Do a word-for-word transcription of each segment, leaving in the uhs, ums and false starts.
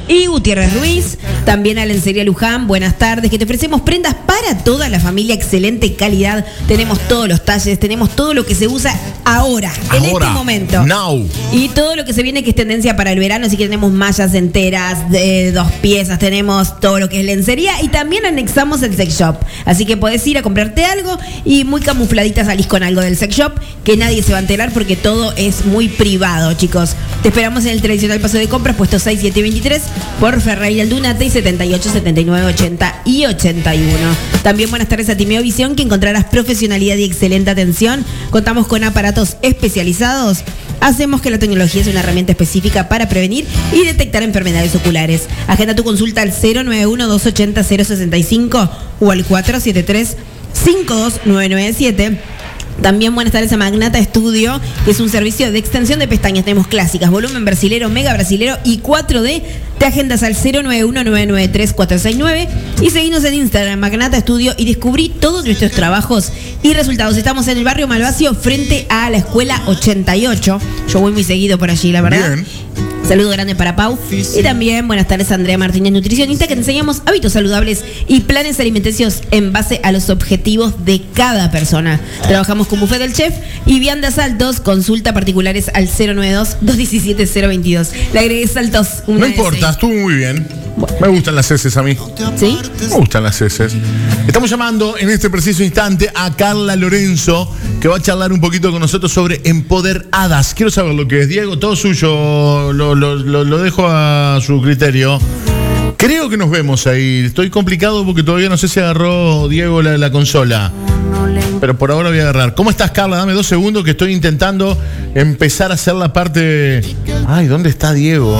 y Gutiérrez Ruiz. También a Lencería Luján, buenas tardes, que te ofrecemos prendas para toda la familia, excelente calidad. Tenemos todos los talles, tenemos todo lo que se usa ahora, en Ahora, este momento. now. Y todo lo que se viene que es tendencia para el verano, así que tenemos mallas enteras, de dos piezas, tenemos todo lo que es lencería y también anexamos el sex shop. Así que podés ir a comprarte algo y muy camufladita salís con algo del sex shop, que nadie se va a enterar porque todo es muy privado, chicos. Te esperamos en el tradicional paso de compras, puesto seis siete veintitrés, por Ferreira Aldunate y setenta y ocho, setenta y nueve, ochenta y ochenta y uno. También buenas tardes a Timeo Visión, que encontrarás profesionalidad y excelente atención. Contamos con aparatos especializados. Hacemos que la tecnología sea una herramienta específica para prevenir y detectar enfermedades oculares. Agenda tu consulta al cero nueve uno, dos ochenta, cero sesenta y cinco o al cuatro siete tres, cinco dos nueve nueve siete. También buenas tardes a Magnata Estudio, que es un servicio de extensión de pestañas. Tenemos clásicas, volumen brasilero, mega brasilero y cuatro D. Te agendas al cero nueve uno, nueve nueve tres, cuatro seis nueve y seguinos en Instagram, Magnata Estudio, y descubrí todos nuestros trabajos y resultados. Estamos en el barrio Malvacio, frente a la escuela ochenta y ocho. Yo voy muy seguido por allí, la verdad. Bien. Saludo grande para Pau. Y también buenas tardes a Andrea Martínez, nutricionista, que te enseñamos hábitos saludables y planes alimenticios en base a los objetivos de cada persona. Trabajamos con buffet del chef y viandas Saltos. Consulta particulares al cero nueve dos, dos uno siete, cero dos dos. Le agregué Saltos. Una No S. importa, estuvo muy bien. Me gustan las heces a mí. ¿Sí? Me gustan las heces. Estamos llamando en este preciso instante a Carla Lorenzo, que va a charlar un poquito con nosotros sobre empoderadas. Quiero saber lo que es. Diego, todo suyo, lo, lo, lo, lo dejo a su criterio. Creo que nos vemos ahí. Estoy complicado porque todavía no sé si agarró Diego la, la consola. Pero por ahora voy a agarrar. ¿Cómo estás, Carla? Dame dos segundos que estoy intentando empezar a hacer la parte... Ay, ¿dónde está Diego?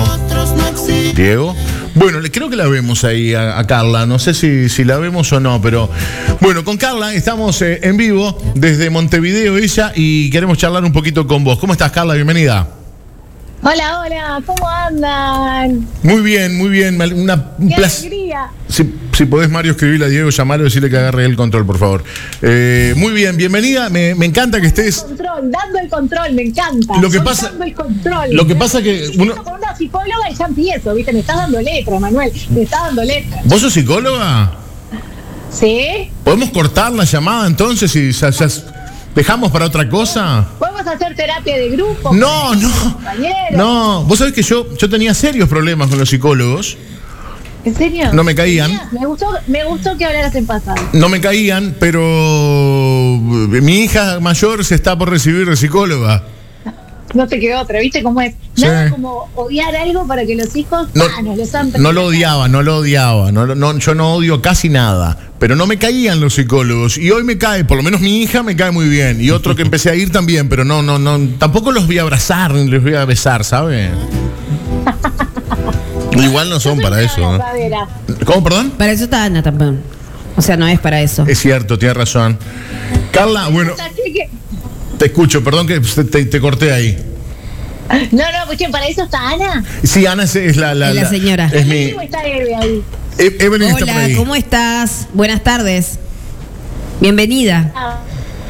¿Diego? Bueno, creo que la vemos ahí a, a Carla. No sé si, si la vemos o no, pero... Bueno, con Carla estamos eh, en vivo desde Montevideo ella y queremos charlar un poquito con vos. ¿Cómo estás, Carla? Bienvenida. Hola, hola, ¿cómo andan? Muy bien, muy bien. Una, un ¡Qué placer. alegría! Si, si podés, Mario, escribirle a Diego, llamarlo y decirle que agarre el control, por favor. Eh, muy bien, bienvenida. Me, me encanta que estés... Control, dando el control, me encanta. Lo que pasa- Dando el control. Lo que pasa que uno... Con una psicóloga y ya empiezo, ¿viste? Me estás dando letra, Manuel. Me estás dando letra. ¿Vos sos psicóloga? ¿Sí? ¿Podemos cortar la llamada entonces y ya, ya dejamos para otra cosa? ¿Podemos hacer terapia de grupo? No, no. Compañeros? No, vos sabés que yo, yo tenía serios problemas con los psicólogos. ¿En serio? No me caían. Me gustó, me gustó que hablaras en pasado. No me caían, pero mi hija mayor se está por recibir de psicóloga. No te quedó otra, ¿viste cómo es? Sí. Nada como odiar algo para que los hijos No, sanos, los santos. no lo odiaba, no lo odiaba. No, no, yo no odio casi nada. Pero no me caían los psicólogos. Y hoy me cae, por lo menos mi hija me cae muy bien. Y otro que empecé a ir también, pero no, no, no. Tampoco los voy a abrazar ni los voy a besar, ¿sabes? Igual no son para eso, ¿no? ¿Cómo, perdón? Para eso está Ana también. O sea, no es para eso. Es cierto, tienes razón. Carla, bueno, te escucho, perdón que te, te, te corté ahí. No, no, pues ¿quién? ¿Para eso está Ana? Sí, Ana es, es la, la, Es la señora. Es mi. ¿Cómo está Eve ahí? E- Evelyn está por Hola, ahí. ¿cómo estás? Buenas tardes. Bienvenida. Ah.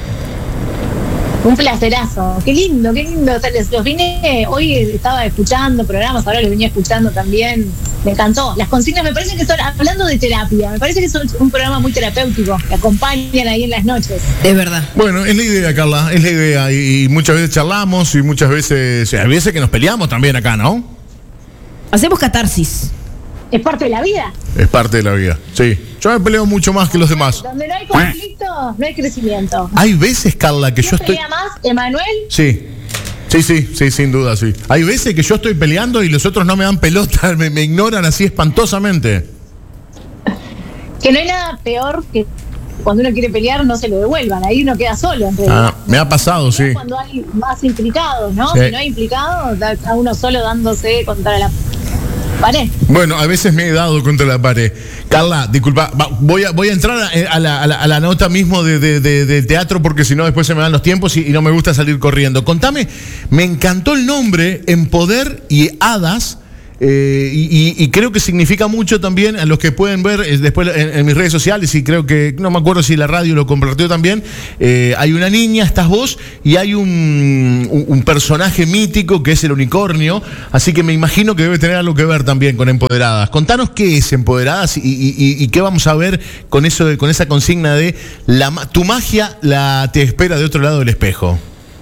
Un placerazo. Qué lindo, qué lindo. O sea, les- los vine, hoy estaba escuchando programas, ahora los venía escuchando también. Me encantó. Las consignas me parece que son, hablando de terapia, me parece que son un programa muy terapéutico, que acompañan ahí en las noches. Es verdad. Bueno, es la idea, Carla, es la idea. Y, y muchas veces charlamos y muchas veces. Hay veces que nos peleamos también acá, ¿no? Hacemos catarsis. Es parte de la vida. Es parte de la vida, sí. Yo me peleo mucho más que los demás. Donde no hay conflicto, no hay crecimiento. Hay veces, Carla, que yo ¿Quién estoy. pelea más, Emanuel? Sí. Sí, sí, sí, sin duda, sí. Hay veces que yo estoy peleando y los otros no me dan pelota, me, me ignoran así espantosamente. Que no hay nada peor que cuando uno quiere pelear no se lo devuelvan. Ahí uno queda solo, en realidad. Ah, me ha pasado, sí. Cuando hay más implicados, ¿no? Sí. Si no hay implicados, da a uno solo dándose contra la pared. Bueno, a veces me he dado contra la pared. Carla, disculpa, va, voy a voy a entrar a, a, la, a, la, a la nota mismo de, de, de, de teatro porque si no después se me van los tiempos y, y no me gusta salir corriendo. Contame, me encantó el nombre, Empoder y Hadas. eh, y, y, y creo que significa mucho también a los que pueden ver eh, después en, en mis redes sociales, y creo que, no me acuerdo si la radio lo compartió también, eh, hay una niña, estás vos, y hay un, un, un personaje mítico que es el unicornio, así que me imagino que debe tener algo que ver también con Empoderadas. Contanos qué es Empoderadas y, y, y, y qué vamos a ver con eso, de, con esa consigna de la, tu magia la te espera de otro lado del espejo.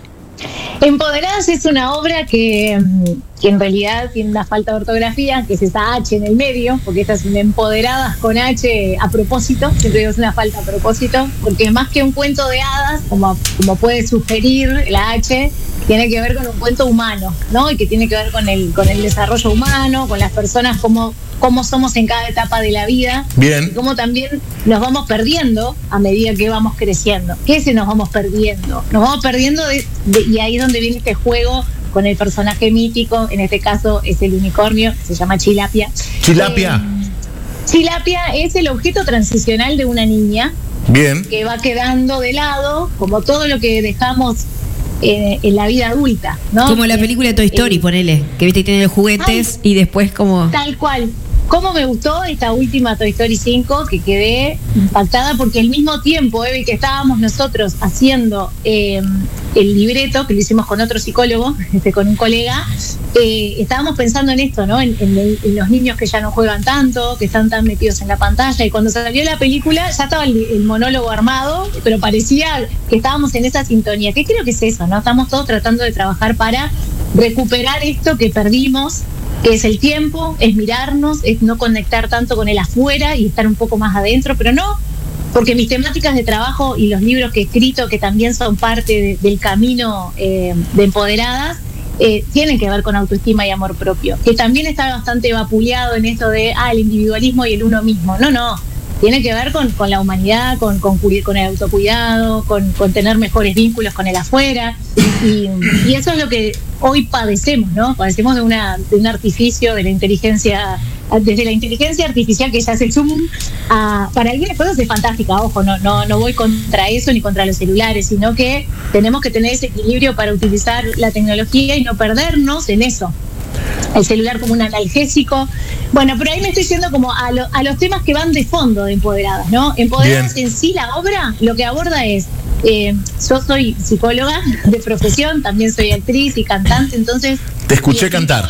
Empoderadas es una obra que, que en realidad tiene una falta de ortografía, que es esa H en el medio, porque esta es una Empoderadas con H a propósito, siempre digo es una falta a propósito, porque más que un cuento de hadas, como, como puede sugerir la H, tiene que ver con un cuento humano, ¿no? Y que tiene que ver con el, con el desarrollo humano, con las personas, cómo, cómo somos en cada etapa de la vida. Bien. Y cómo también nos vamos perdiendo a medida que vamos creciendo. ¿Qué se nos vamos perdiendo? Nos vamos perdiendo de, de, y ahí es donde viene este juego con el personaje mítico, en este caso es el unicornio, se llama Chilapia. Chilapia. Eh, Chilapia es el objeto transicional de una niña. Bien. Que va quedando de lado, como todo lo que dejamos eh, en la vida adulta, ¿no? Como la película de Toy Story, eh, ponele, que viste que tiene los juguetes ay, y después como... Tal cual. ¿Cómo me gustó esta última Toy Story cinco? Que quedé impactada porque al mismo tiempo, Evi, que estábamos nosotros haciendo eh, el libreto, que lo hicimos con otro psicólogo, este, con un colega, eh, estábamos pensando en esto, ¿no? En, en, el, en los niños que ya no juegan tanto, que están tan metidos en la pantalla, y cuando salió la película ya estaba el, el monólogo armado, pero parecía que estábamos en esa sintonía. ¿Qué creo que es eso, no? Estamos todos tratando de trabajar para recuperar esto que perdimos, que es el tiempo, es mirarnos, es no conectar tanto con el afuera y estar un poco más adentro, pero no, porque mis temáticas de trabajo y los libros que he escrito, que también son parte de, del camino eh, de Empoderadas, eh, tienen que ver con autoestima y amor propio, que también está bastante vapuleado en esto de, ah, el individualismo y el uno mismo. No, no, tiene que ver con, con la humanidad, con, con, con el autocuidado, con, con tener mejores vínculos con el afuera, y, y eso es lo que hoy padecemos, ¿no? Padecemos de, una, de un artificio, de la inteligencia, desde la inteligencia artificial que ya es el zoom, a, para algunas cosas es fantástica, ojo, no, no, no voy contra eso ni contra los celulares, sino que tenemos que tener ese equilibrio para utilizar la tecnología y no perdernos en eso. El celular como un analgésico. Bueno, pero ahí me estoy yendo como a, lo, a los temas que van de fondo de Empoderadas, ¿no? Empoderadas Bien. En sí, la obra, lo que aborda es, eh, yo soy psicóloga de profesión, también soy actriz y cantante, entonces... Te escuché cantar.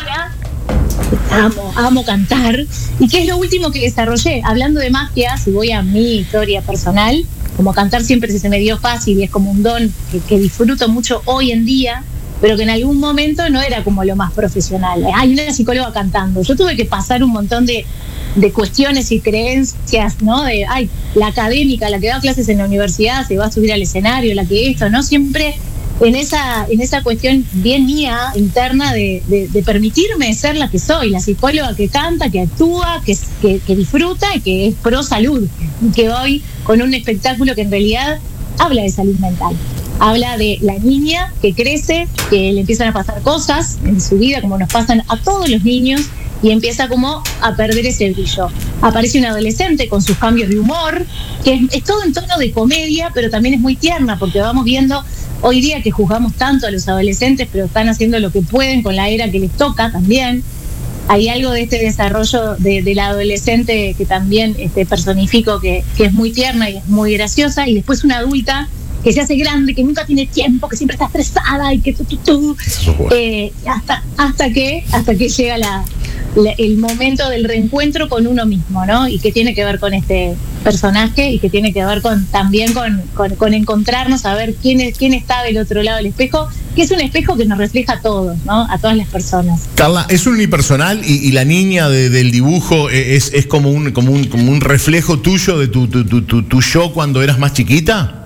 Amo, amo cantar. ¿Y qué es lo último que desarrollé? Hablando de magia, si voy a mi historia personal, como cantar siempre se me dio fácil y es como un don que, que disfruto mucho hoy en día, pero que en algún momento no era como lo más profesional. Hay una psicóloga cantando. Yo tuve que pasar un montón de, de cuestiones y creencias, ¿no? De, ay, la académica, la que da clases en la universidad, se va a subir al escenario, la que esto, ¿no? Siempre en esa, en esa cuestión bien mía, interna, de, de, de permitirme ser la que soy, la psicóloga que canta, que actúa, que, que, que disfruta y que es pro salud. Y que hoy, con un espectáculo que en realidad habla de salud mental. Habla de la niña que crece, que le empiezan a pasar cosas en su vida, como nos pasan a todos los niños, y empieza como a perder ese brillo. Aparece un adolescente con sus cambios de humor, que es, es todo en tono de comedia, pero también es muy tierna, porque vamos viendo hoy día que juzgamos tanto a los adolescentes, pero están haciendo lo que pueden con la era que les toca también. Hay algo de este desarrollo de, de la adolescente que también este, personifico, que, que es muy tierna y es muy graciosa, y después una adulta que se hace grande, que nunca tiene tiempo, que siempre está estresada y que tú, tú, tú. Eh, hasta, hasta que hasta que llega la, la, el momento del reencuentro con uno mismo, ¿no? Y que tiene que ver con este personaje y que tiene que ver con también con, con, con encontrarnos, a ver quién, es, quién está del otro lado del espejo, que es un espejo que nos refleja a todos, ¿no? A todas las personas. Carla, es unipersonal y, y la niña de, del dibujo es, es como, un, como, un, como un reflejo tuyo de tu, tu, tu, tu, tu yo cuando eras más chiquita.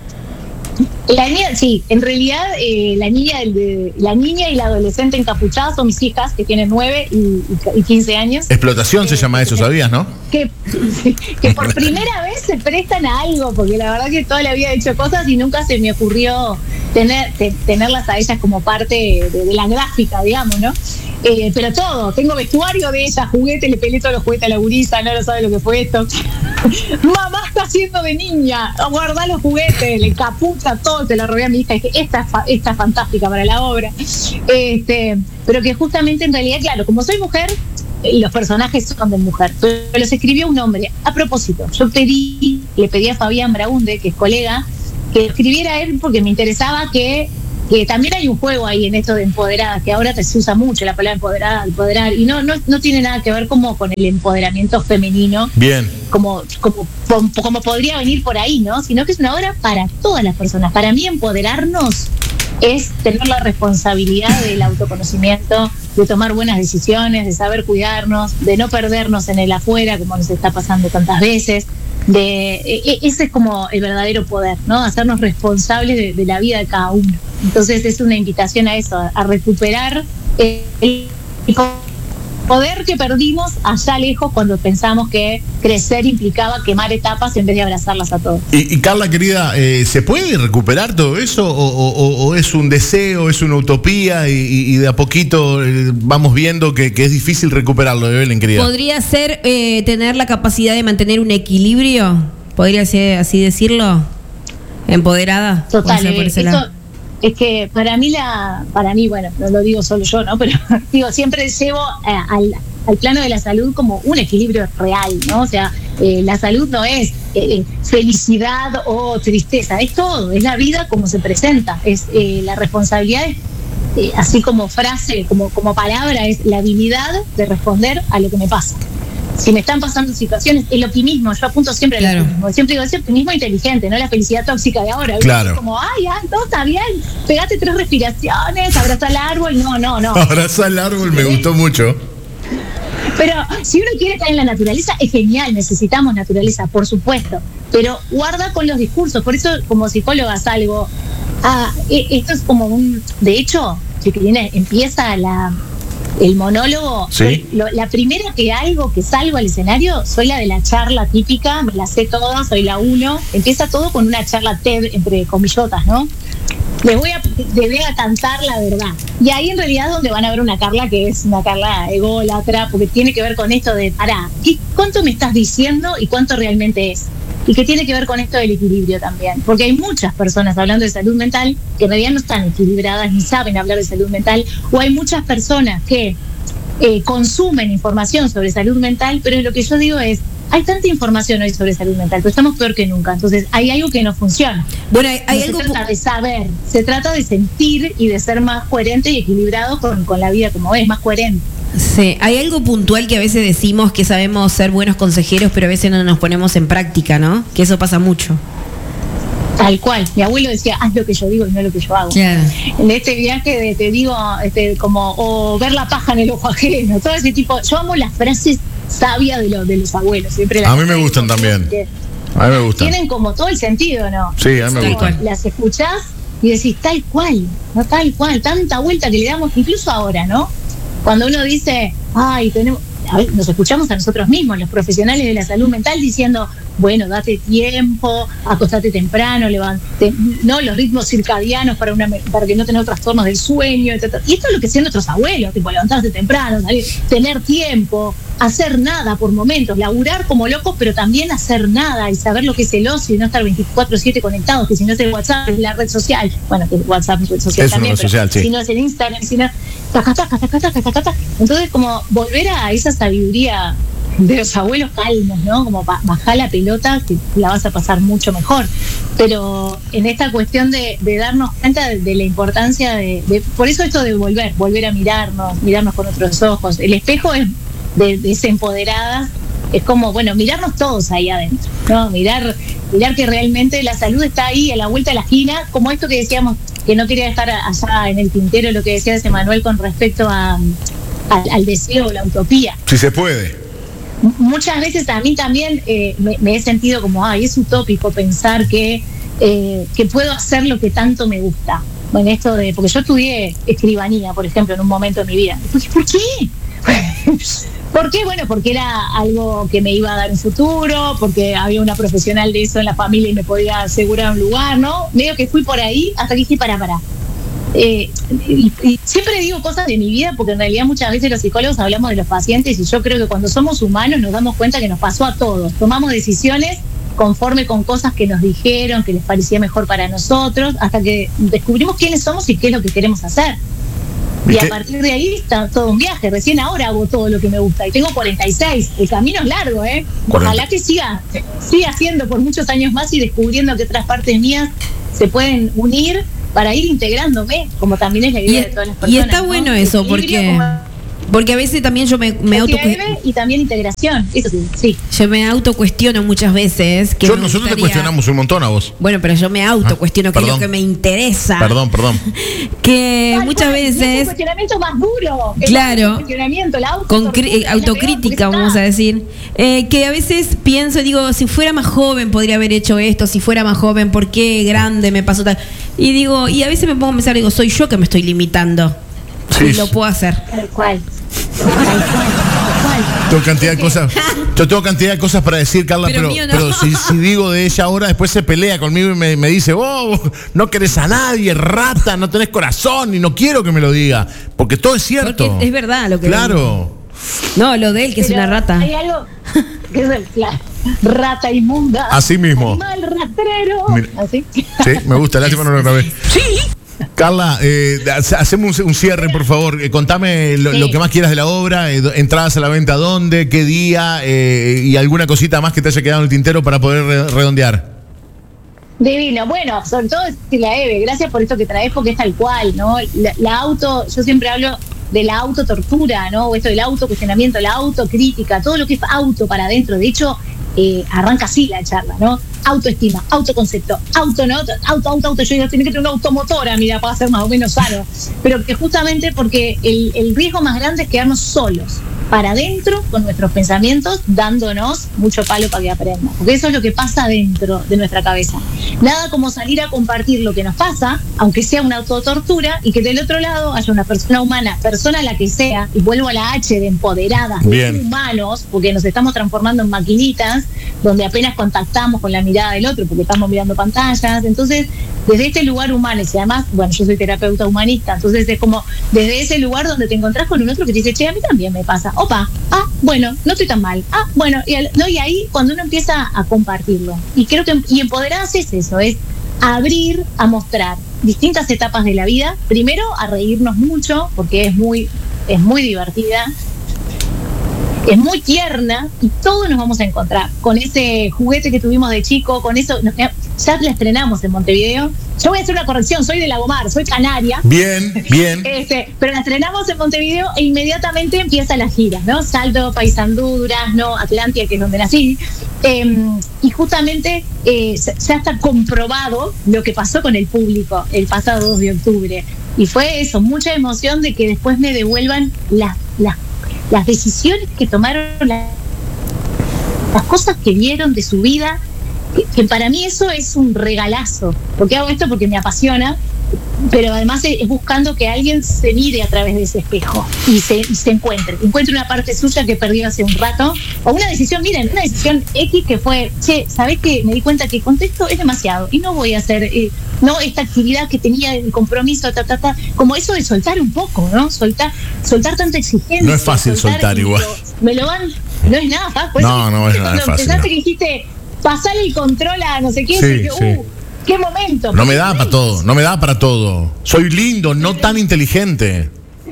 La niña, sí, en realidad eh, la niña el de, la niña y la adolescente encapuchada son mis hijas, que tienen nueve y, y quince años. Explotación eh, se llama eso, ¿sabías, no? Que, que por primera vez se prestan a algo, porque la verdad que toda la vida he hecho cosas y nunca se me ocurrió tener te, tenerlas a ellas como parte de, de la gráfica, digamos, ¿no? Eh, pero todo, tengo vestuario de ellas, juguetes, le peleé todos los juguetes a la gurisa, no lo sabe lo que fue esto. Mamá está haciendo de niña, guardá los juguetes, le capucha todo, te lo robé a mi hija, dije, esta es, fa, esta es fantástica para la obra. Este, pero que justamente en realidad, claro, como soy mujer, los personajes son de mujer, pero los escribió un hombre. A propósito, yo pedí, le pedí a Fabián Braunde, que es colega, que escribiera él porque me interesaba que, que también hay un juego ahí en esto de empoderada, que ahora se usa mucho la palabra empoderada, empoderar, y no, no, no tiene nada que ver como con el empoderamiento femenino. Bien. Como, como, como, como podría venir por ahí, ¿no? Sino que es una obra para todas las personas. Para mí, empoderarnos es tener la responsabilidad del autoconocimiento, de tomar buenas decisiones, de saber cuidarnos, de no perdernos en el afuera, como nos está pasando tantas veces. De, e, ese es como el verdadero poder, ¿no? Hacernos responsables de, de la vida de cada uno. Entonces es una invitación a eso, a recuperar el, el poder que perdimos allá lejos cuando pensamos que crecer implicaba quemar etapas en vez de abrazarlas a todos. Y, y Carla, querida, eh, ¿se puede recuperar todo eso? ¿O, o, o es un deseo, es una utopía y, y de a poquito eh, vamos viendo que, que es difícil recuperarlo, Evelyn, querida? ¿Podría ser eh, tener la capacidad de mantener un equilibrio? ¿Podría ser así decirlo? ¿Empoderada? Total, eh, eso... Es que para mí, la para mí, bueno, no lo digo solo yo, ¿no? Pero digo, siempre llevo eh, al, al plano de la salud como un equilibrio real, ¿no? O sea, eh, la salud no es eh, felicidad o tristeza, es todo, es la vida como se presenta, es eh, la responsabilidad, es, eh, así como frase, como, como palabra, es la habilidad de responder a lo que me pasa. Si me están pasando situaciones, el optimismo, yo apunto siempre al claro. optimismo, siempre digo, ese optimismo inteligente, no la felicidad tóxica de ahora, claro. Es como, ay, ay, todo está bien, pegate tres respiraciones, abraza al árbol, no, no, no. Abraza al árbol, me gustó mucho. Pero si uno quiere estar en la naturaleza, es genial, necesitamos naturaleza, por supuesto, pero guarda con los discursos, por eso como psicóloga salgo, ah, esto es como un, de hecho, chiquilines, empieza la... el monólogo, ¿sí? lo, la primera que algo que salgo al escenario, soy la de la charla típica, me la sé toda, soy la uno, empieza todo con una charla TED entre comillotas, ¿no? Les voy a, les voy a cantar la verdad. Y ahí en realidad es donde van a ver una Carla que es una Carla ególatra, porque tiene que ver con esto de, pará, ¿qué, ¿cuánto me estás diciendo y cuánto realmente es? Y que tiene que ver con esto del equilibrio también, porque hay muchas personas hablando de salud mental que en realidad no están equilibradas ni saben hablar de salud mental, o hay muchas personas que eh, consumen información sobre salud mental, pero lo que yo digo es, hay tanta información hoy sobre salud mental, pero estamos peor que nunca, entonces hay algo que no funciona. Bueno, hay, hay no algo... se trata de saber, se trata de sentir y de ser más coherente y equilibrado con, con la vida como es, más coherente. Sí, hay algo puntual que a veces decimos que sabemos ser buenos consejeros, pero a veces no nos ponemos en práctica, ¿no? Que eso pasa mucho. Tal cual. Mi abuelo decía, haz lo que yo digo y no lo que yo hago. Claro. En este viaje de, te digo, este, como, o ver la paja en el ojo ajeno, todo ese tipo. Yo amo las frases sabias de, los de los abuelos. Siempre las a mí me gustan también. A mí me gustan. Tienen como todo el sentido, ¿no? Sí, a mí me gustan. Las escuchás y decís, tal cual, no tal cual, tanta vuelta que le damos, incluso ahora, ¿no? Cuando uno dice, ay, tenemos, a ver, nos escuchamos a nosotros mismos, los profesionales de la salud mental, diciendo, bueno, date tiempo, acostate temprano, levante, no los ritmos circadianos para una para que no tengas trastornos del sueño, etcétera. Y esto es lo que hacían nuestros abuelos, tipo levantarse temprano, salir, tener tiempo, hacer nada por momentos, laburar como locos, pero también hacer nada y saber lo que es el ocio y no estar veinticuatro siete conectados, que si no es el WhatsApp, es la red social, bueno, que WhatsApp es red social es también, una red social, pero sí. si no es el Instagram, si no, taca, taca, taca, taca, taca, taca. Entonces como volver a esa sabiduría de los abuelos calmos, ¿no? Como bajar la pelota, que la vas a pasar mucho mejor. Pero en esta cuestión de, de darnos cuenta de, de la importancia de, de... Por eso esto de volver, volver a mirarnos, mirarnos con otros ojos. El espejo es de, de esa empoderada, es como, bueno, mirarnos todos ahí adentro, ¿no? Mirar, mirar que realmente la salud está ahí, a la vuelta de la esquina, como esto que decíamos, que no quería estar allá en el tintero, lo que decía ese Manuel con respecto a, a, al deseo, la utopía. Si se puede. Muchas veces a mí también eh, me, me he sentido como, ay, es utópico pensar que, eh, que puedo hacer lo que tanto me gusta. Bueno, esto de, porque yo estudié escribanía, por ejemplo, en un momento de mi vida. ¿Por qué? ¿Por qué? Bueno, porque era algo que me iba a dar un futuro, porque había una profesional de eso en la familia y me podía asegurar un lugar, ¿no? Medio que fui por ahí hasta que dije, para, para. Eh, y, y siempre digo cosas de mi vida porque en realidad muchas veces los psicólogos hablamos de los pacientes y yo creo que cuando somos humanos nos damos cuenta que nos pasó a todos, tomamos decisiones conforme con cosas que nos dijeron, que les parecía mejor para nosotros, hasta que descubrimos quiénes somos y qué es lo que queremos hacer. Y, ¿Y a qué? partir de ahí está todo un viaje. Recién ahora hago todo lo que me gusta. Y tengo cuarenta y seis. El camino es largo, ¿eh? cuarenta. Ojalá que siga, siga haciendo por muchos años más y descubriendo que otras partes mías se pueden unir para ir integrándome, como también es la idea Y, de todas las y personas. está ¿no? bueno eso, Equilibrio porque como porque a veces también yo me, me auto actividad y también integración. Eso sí, sí. yo me autocuestiono muchas veces que Yo, me nosotros te gustaría- cuestionamos un montón a vos. Bueno, pero yo me autocuestiono Ah, que es lo perdón. que me interesa. Perdón, perdón. Que Tal muchas cual, y es el veces cuestionamiento más duro. el Claro. cuestionamiento, la con cri- eh, autotortura, autocrítica, la peor, vamos a porque decir, eh, que a veces pienso, digo, si fuera más joven podría haber hecho esto, si fuera más joven, ¿por qué grande me pasó tal? Y digo, y a veces me pongo a pensar, digo, soy yo que me estoy limitando. Sí. Y lo puedo hacer. está. Tal cual. Tal cual, tal cual. Tengo cantidad de cosas. Yo tengo cantidad de cosas para decir, Carla, Pero pero, mío no. pero si, si digo de ella ahora, después se pelea conmigo y me, me dice, oh, no querés a nadie, rata, no tenés corazón, y no quiero que me lo diga. Porque todo es cierto. Porque es verdad lo que Claro. No, lo de él, que es Pero una rata. Hay algo que es el- la rata inmunda. Así mismo. Animal rastrero. Mira. Así. Sí, me gusta, lástima no lo grabé. Sí. Carla, eh, hace- hacemos un, un cierre, por favor. Eh, contame lo, Sí. lo que más quieras de la obra, eh, do- entradas a la venta, dónde, qué día, eh, y alguna cosita más que te haya quedado en el tintero para poder re- redondear. Divino. Bueno, sobre todo decirle a Eve, gracias por esto que traes, porque es tal cual, ¿no? La, la auto, yo siempre hablo de la autotortura, ¿no? O esto del autocuestionamiento, la autocrítica, todo lo que es auto para adentro. De hecho, eh, arranca así la charla, ¿no? Autoestima, autoconcepto, auto, ¿no? Auto, auto, auto. Yo digo, tiene que tener una automotora, mira, para ser más o menos sano. Pero que justamente porque el, el riesgo más grande es quedarnos solos, para adentro, con nuestros pensamientos, dándonos mucho palo para que aprenda. Porque eso es lo que pasa dentro de nuestra cabeza. Nada como salir a compartir lo que nos pasa, aunque sea una autotortura, y que del otro lado haya una persona humana, persona la que sea, y vuelvo a la H de empoderadas, de Bien. humanos, porque nos estamos transformando en maquinitas, donde apenas contactamos con la mirada del otro, porque estamos mirando pantallas. Entonces, desde este lugar humano, y además, bueno, yo soy terapeuta humanista, entonces es como desde ese lugar donde te encontrás con un otro que te dice, che, a mí también me pasa. Opa, ah, bueno, no estoy tan mal. Ah, bueno, y, al- no, y ahí cuando uno empieza a compartirlo. Y creo que y empoderadas es eso, es abrir a mostrar distintas etapas de la vida. Primero, a reírnos mucho, porque es muy, es muy divertida. Es muy tierna y todos nos vamos a encontrar con ese juguete que tuvimos de chico, con eso. no, Ya la estrenamos en Montevideo. Yo voy a hacer una corrección, soy de Lagomar, soy canaria. Bien, bien. Este, pero la estrenamos en Montevideo e inmediatamente empieza la gira, ¿no? Salto, Paysandú, Durazno, Atlántida, que es donde nací. Eh, y justamente eh, ya está comprobado lo que pasó con el público el pasado dos de octubre. Y fue eso, mucha emoción de que después me devuelvan las, las, las decisiones que tomaron, las, las cosas que vieron de su vida. Que, que para mí eso es un regalazo. Porque hago esto porque me apasiona, pero además es, es buscando que alguien se mire a través de ese espejo y se, y se encuentre. Encuentre una parte suya que perdió hace un rato. O una decisión, miren, una decisión X que fue, che, ¿sabés qué? Me di cuenta que con esto es demasiado y no voy a hacer, eh, no, esta actividad que tenía el compromiso, ta, ta, ta. Como eso de soltar un poco, ¿no? Soltar, soltar tanta exigencia. No es fácil soltar y igual. Me lo, me lo van, no es nada fácil. Por eso No, que- no es que nada cuando fácil, empezaste no. que dijiste, pasar el control a no sé qué, Sí, dije, sí. uh, qué momento. No me da para todo, no me da para todo. Soy lindo, no tan inteligente.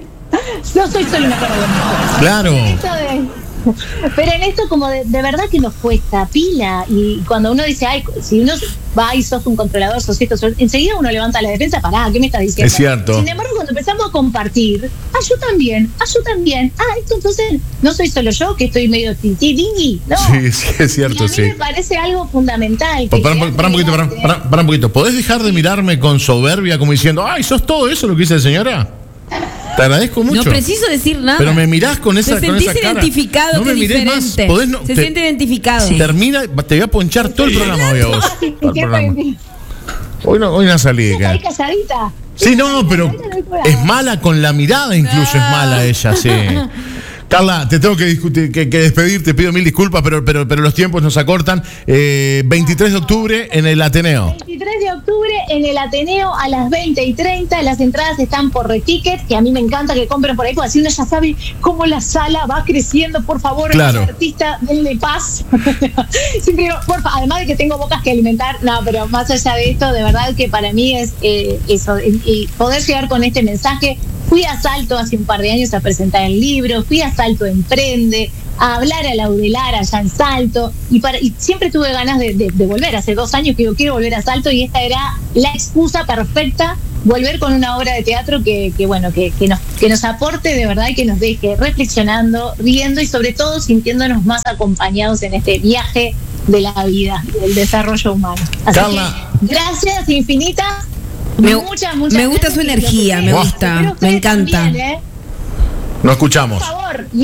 No soy solo una cara bonita. Claro. Esto de- Pero en esto como de, de verdad que nos cuesta pila, y cuando uno dice, ay, si uno va y sos un controlador, sos esto, sos- enseguida uno levanta la defensa, pará, ¿qué me estás diciendo? Es cierto. Sin embargo, cuando empezamos a compartir, ah, yo también, ah, yo también, ah, esto entonces no soy solo yo que estoy medio tití, no. Sí, sí, es Y a cierto, mí sí. me parece algo fundamental. Oh, que Pará, quieras pará un poquito, pará, crearte. pará, pará un poquito. ¿Podés dejar de mirarme con soberbia como diciendo, ay, sos todo eso lo que dice la señora? Te agradezco mucho. No preciso decir nada. Pero me mirás con esa, Te con sentís esa cara. identificado, No que me es mirés más. diferente. Podés no- Se te- siente identificado. Termina, te voy a ponchar todo el programa hoy a vos. ¿Y Todo el qué programa. fue? Hoy no, hoy no salí de Está ahí acá. casadita. Sí, no, pero es mala con la mirada, incluso es mala ella, sí. Carla, te tengo que, discutir, que, que despedir, te pido mil disculpas, pero, pero, pero los tiempos nos acortan. Eh, veintitrés de octubre en el Ateneo. veintitrés de octubre en el Ateneo a las veinte y treinta. Las entradas están por Reticket, que a mí me encanta que compren por ahí, porque así uno ya sabe cómo la sala va creciendo. Por favor, Claro. artista, denle paz. Siempre digo, por fa- además de que tengo bocas que alimentar, no, pero más allá de esto, de verdad que para mí es eh, eso, y poder llegar con este mensaje Fui a Salto hace un par de años a presentar el libro, fui a Salto Emprende, a hablar a la Laudelar allá en Salto, y, para, y siempre tuve ganas de, de, de volver. Hace dos años que digo, quiero volver a Salto, y esta era la excusa perfecta, volver con una obra de teatro que, que bueno, que, que, nos, que nos aporte de verdad y que nos deje reflexionando, riendo y sobre todo sintiéndonos más acompañados en este viaje de la vida, del desarrollo humano. Así Carla. que gracias infinitas. Me, muchas, muchas me gusta gracias su y lo que energía, sea. me Wow. gusta, Espero me ustedes encanta. también, ¿eh? No escuchamos. Por favor.